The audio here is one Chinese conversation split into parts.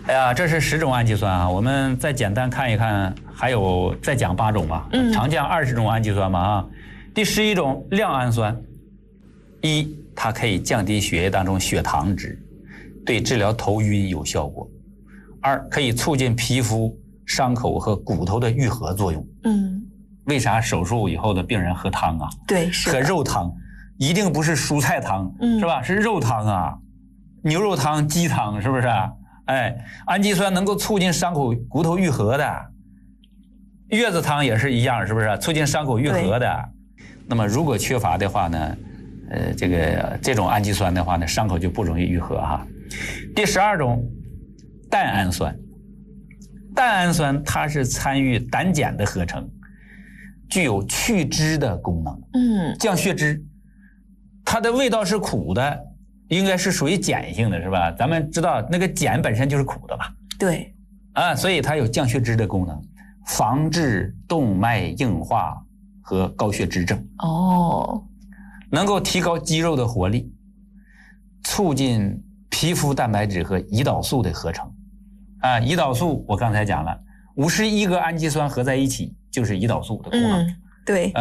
哎呀，这是10种氨基酸啊，我们再简单看一看，还有再讲8种吧。常见20种氨基酸嘛啊。第11种亮氨酸，它可以降低血液当中血糖值，对治疗头晕有效果。2可以促进皮肤、伤口和骨头的愈合作用。为啥手术以后的病人喝汤啊？ 对，是喝肉汤，一定不是蔬菜汤，是吧？是肉汤啊，牛肉汤、鸡汤，是不是？哎，氨基酸能够促进伤口、骨头愈合的。月子汤也是一样，是不是？促进伤口愈合的。那么如果缺乏的话呢，这种氨基酸的话呢，伤口就不容易愈合哈。第12种蛋氨酸，蛋氨酸它是参与胆碱的合成，具有去脂的功能，降血脂。它的味道是苦的，应该是属于碱性的，是吧？咱们知道那个碱本身就是苦的吧？ 对， 所以它有降血脂的功能，防治动脉硬化和高血脂症。能够提高肌肉的活力，促进皮肤蛋白质和胰岛素的合成。胰岛素我刚才讲了，51个氨基酸合在一起就是胰岛素的功能。 对。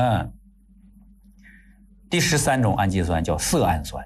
第13种氨基酸叫色氨酸，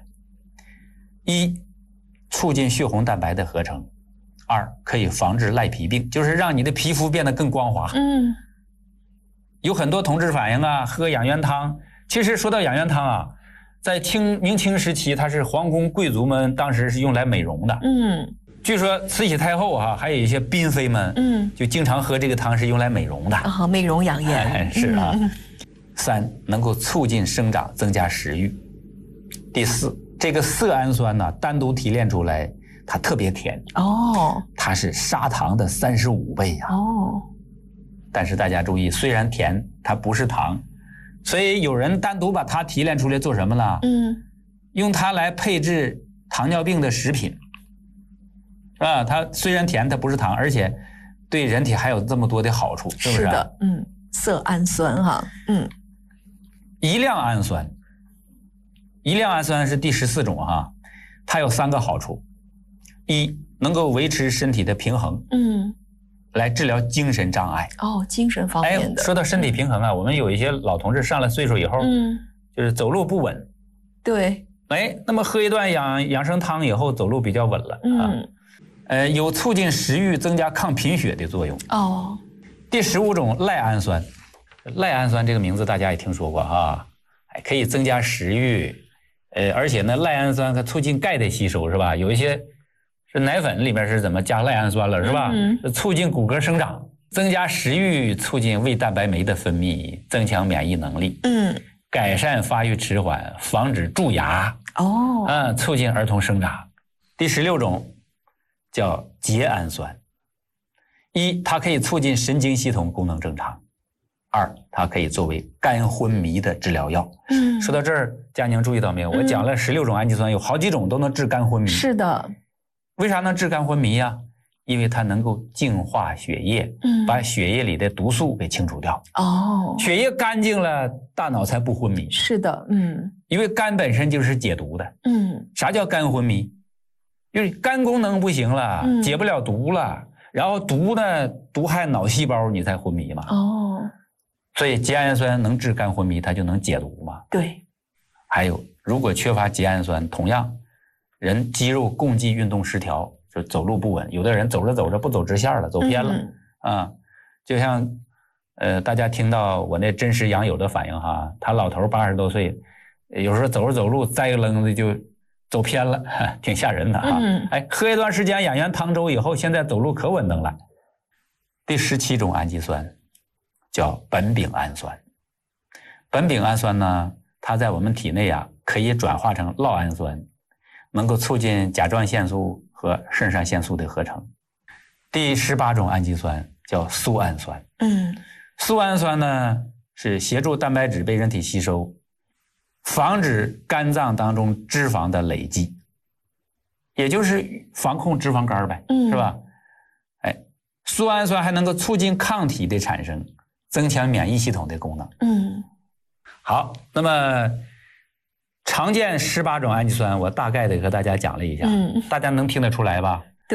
促进血红蛋白的合成；2可以防治赖皮病，就是让你的皮肤变得更光滑。有很多同志反映啊，喝养元汤。其实说到养元汤啊，在明清时期，它是皇宫贵族们当时是用来美容的。据说慈禧太后还有一些嫔妃们，就经常喝这个汤是用来美容的。 美容养颜。 是啊。3能够促进生长，增加食欲。第4，这个色氨酸呢，单独提炼出来，它特别甜。它是砂糖的35倍呀。但是大家注意，虽然甜，它不是糖，所以有人单独把它提炼出来做什么呢？用它来配制糖尿病的食品。它虽然甜，它不是糖，而且对人体还有这么多的好处，是不是？ 是的，色氨酸哈。 一亮氨酸，一亮氨酸是第14种哈，它有3个好处：能够维持身体的平衡。来治疗精神障碍。 精神方面的。 说到身体平衡啊，我们有一些老同志上了岁数以后，就是走路不稳。 对。 那么喝一段养生汤以后，走路比较稳了。有促进食欲、增加抗贫血的作用。第15种赖氨酸，赖氨酸这个名字大家也听说过哈，可以增加食欲，而且呢，赖氨酸它促进钙的吸收，是吧？有一些这奶粉里面是怎么加赖氨酸了，是吧？促进骨骼生长，增加食欲，促进胃蛋白酶的分泌，增强免疫能力。改善发育迟缓，防止蛀牙。促进儿童生长。第16种叫缬氨酸，它可以促进神经系统功能正常；2它可以作为肝昏迷的治疗药。说到这儿，佳宁注意到没有？我讲了16种氨基酸，有好几种都能治肝昏迷。 是的。 为啥能治肝昏迷呀？因为它能够净化血液，把血液里的毒素给清除掉。血液干净了，大脑才不昏迷。 是的。 因为肝本身就是解毒的。啥叫肝昏迷？因为肝功能不行了，解不了毒了，然后毒呢毒害脑细胞，你才昏迷嘛。所以缬氨酸能治肝昏迷，它就能解毒嘛。 对。还有，如果缺乏缬氨酸，同样人肌肉共济运动失调，就走路不稳，有的人走着走着不走直线了，走偏了。就像大家听到我那真实养友的反应哈，他老头80多岁，有时候走着走路栽个愣子就走偏了，挺吓人的哈。喝一段时间养元汤粥以后，现在走路可稳当了。第17种氨基酸叫苯丙氨酸，苯丙氨酸呢，它在我们体内可以转化成酪氨酸，能够促进甲状腺素和肾上腺素的合成。第18种氨基酸叫苏氨酸。苏氨酸呢是协助蛋白质被人体吸收，防止肝脏当中脂肪的累积，也就是防控脂肪肝呗，是吧？苏氨酸还能够促进抗体的产生，增强免疫系统的功能。好，那么常见18种氨基酸，我大概的和大家讲了一下，大家能听得出来吧？ 对。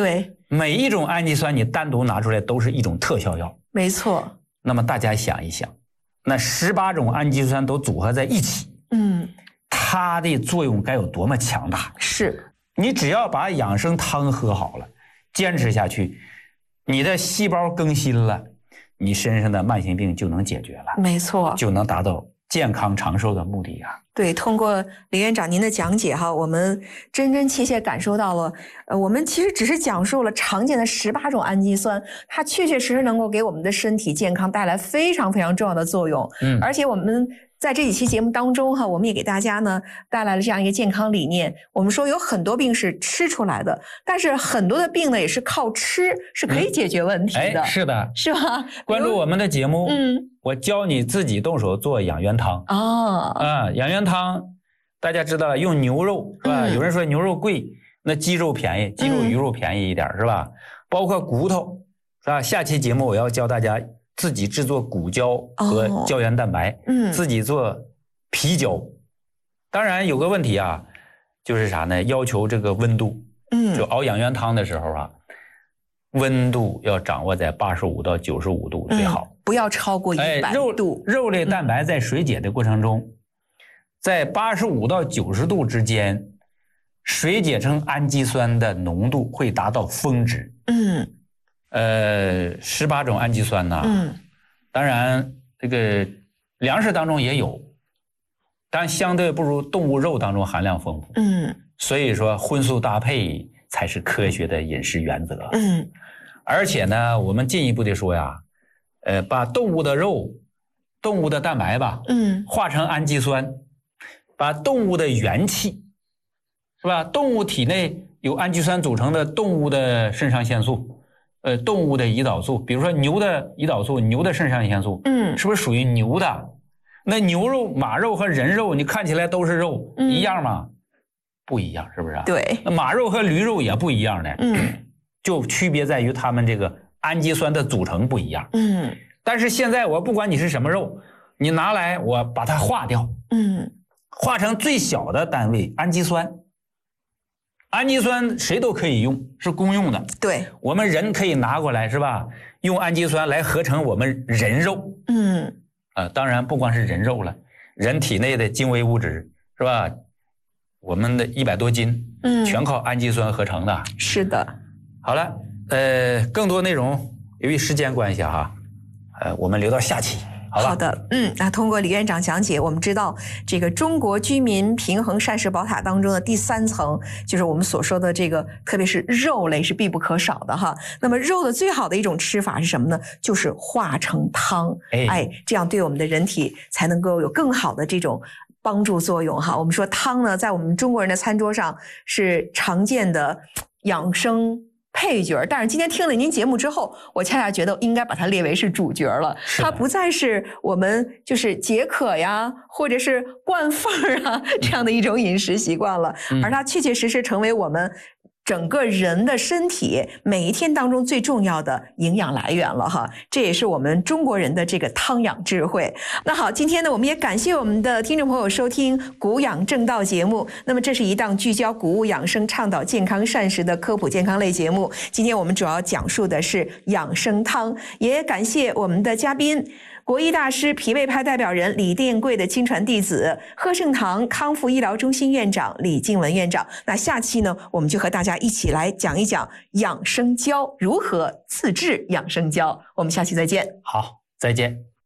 每一种氨基酸你单独拿出来都是一种特效药。 没错。 那么大家想一想，那18种氨基酸都组合在一起，它的作用该有多么强大？ 是。 你只要把养生汤喝好了，坚持下去，你的细胞更新了，你身上的慢性病就能解决了。 没错， 就能达到健康长寿的目的啊。 对，通过李院长您的讲解哈，我们真真切切感受到了，我们其实只是讲述了常见的18种氨基酸，它确确实实能够给我们的身体健康带来非常非常重要的作用。而且我们在这几期节目当中哈，我们也给大家呢带来了这样一个健康理念。我们说有很多病是吃出来的，但是很多的病呢也是靠吃是可以解决问题的。 是的， 是吧？ 关注我们的节目，我教你自己动手做养元汤。养元汤大家知道用牛肉是吧？有人说牛肉贵，那鸡肉便宜，鸡肉鱼肉便宜一点是吧？包括骨头是吧？下期节目我要教大家自己制作骨胶和胶原蛋白，自己做皮胶。当然有个问题啊，就是啥呢？要求这个温度，就熬养元汤的时候啊，温度要掌握在85到95度最好， 不要超过100度。 肉类蛋白在水解的过程中，在85到90度之间，水解成氨基酸的浓度会达到峰值。18种氨基酸呢，当然这个粮食当中也有，但相对不如动物肉当中含量丰富。所以说荤素搭配才是科学的饮食原则。而且呢，我们进一步的说呀，把动物的肉、动物的蛋白吧，化成氨基酸，把动物的元气，是吧？动物体内有氨基酸组成的动物的肾上腺素。动物的胰岛素，比如说牛的胰岛素、牛的肾上腺素，是不是属于牛的？那牛肉、马肉和人肉，你看起来都是肉，一样吗？不一样，是不是？ 对。 那马肉和驴肉也不一样的，就区别在于它们这个氨基酸的组成不一样。但是现在我不管你是什么肉，你拿来我把它化掉，化成最小的单位氨基酸。氨基酸谁都可以用，是公用的。 对，我们人可以拿过来是吧？用氨基酸来合成我们人肉。当然不光是人肉了，人体内的精微物质是吧？我们的100多斤，全靠氨基酸合成的。 是的。好了， 更多内容由于时间关系哈，我们留到下期。 好的，那通过李院长讲解，我们知道这个中国居民平衡膳食宝塔当中的第3层，就是我们所说的这个，特别是肉类是必不可少的哈。那么肉的最好的一种吃法是什么呢？就是化成汤，这样对我们的人体才能够有更好的这种帮助作用哈。我们说汤呢，在我们中国人的餐桌上是常见的养生配角，但是今天听了您节目之后，我恰恰觉得应该把它列为是主角了。它不再是我们就是解渴呀，或者是灌饭啊这样的一种饮食习惯了，而它确确实实成为我们整个人的身体每一天当中最重要的营养来源了哈，这也是我们中国人的这个汤养智慧。那好，今天呢，我们也感谢我们的听众朋友收听谷养正道节目。那么这是一档聚焦谷物养生、倡导健康膳食的科普健康类节目。今天我们主要讲述的是养生汤，也感谢我们的嘉宾。国医大师、脾胃派代表人李殿贵的亲传弟子，贺盛堂康复医疗中心院长李静文院长。那下期呢，我们就和大家一起来讲一讲养生胶如何自制养生胶。我们下期再见。 好，再见。